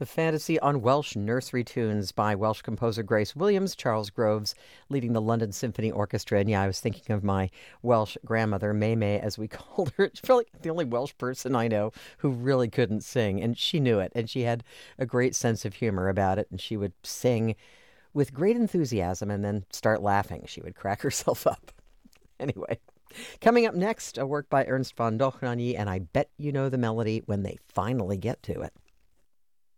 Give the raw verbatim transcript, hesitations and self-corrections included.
The Fantasy on Welsh Nursery Tunes by Welsh composer Grace Williams, Charles Groves leading the London Symphony Orchestra. And yeah, I was thinking of my Welsh grandmother, May May, as we called her. She's probably the only Welsh person I know who really couldn't sing, and she knew it. And she had a great sense of humor about it, and she would sing with great enthusiasm and then start laughing. She would crack herself up. Anyway, coming up next, a work by Ernst von Dochnanyi, and I bet you know the melody when they finally get to it.